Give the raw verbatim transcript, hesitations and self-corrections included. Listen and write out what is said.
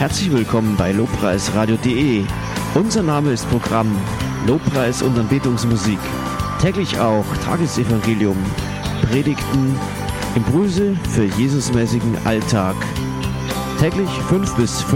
Herzlich willkommen bei lobpreisradio punkt de. Unser Name ist Programm Lobpreis und Anbetungsmusik. Täglich auch Tagesevangelium, Predigten, Impulse für Jesusmäßigen Alltag. Täglich fünf bis